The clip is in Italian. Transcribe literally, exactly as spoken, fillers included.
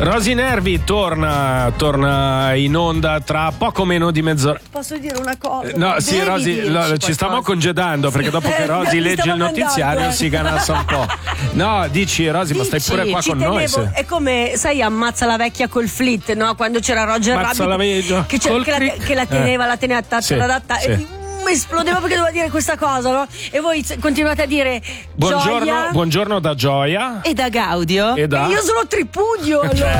Rosy Nervi torna, torna in onda tra poco meno di mezz'ora. Posso dire una cosa? Eh, no, sì, Devi Rosy, lo, ci stiamo congedando perché dopo che Rosy legge il notiziario eh. si canassa un po'. No, dici Rosy, ma stai pure qua con tenevo, noi. Se... È come, sai, ammazza la vecchia col flit, no? Quando c'era Roger Ammazza Rabbit la che, che, la, che la teneva, eh. la teneva tatta, sì, tatta, sì. e esplodeva perché doveva dire questa cosa, no? E voi continuate a dire buongiorno, Gioia buongiorno da Gioia e da Gaudio e da... e io sono Tripudio allora.